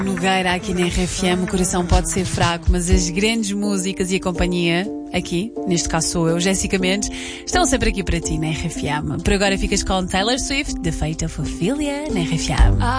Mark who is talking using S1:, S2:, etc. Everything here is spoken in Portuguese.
S1: Nogueira aqui na RFM, o coração pode ser fraco, mas as grandes músicas e a companhia, aqui, neste caso sou eu, Jéssica Mendes, estão sempre aqui para ti na RFM. Por agora ficas com Taylor Swift, The Fate of Ophelia, na RFM.